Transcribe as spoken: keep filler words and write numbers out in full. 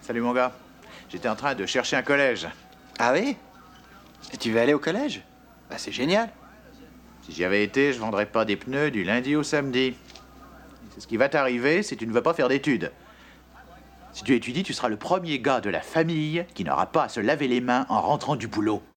Salut mon gars. J'étais en train de chercher un collège. Ah oui? Et tu veux aller au collège? Bah c'est génial. Si j'y avais été, je vendrais pas des pneus du lundi au samedi. C'est ce qui va t'arriver si tu ne veux pas faire d'études. Si tu étudies, tu seras le premier gars de la famille qui n'aura pas à se laver les mains en rentrant du boulot.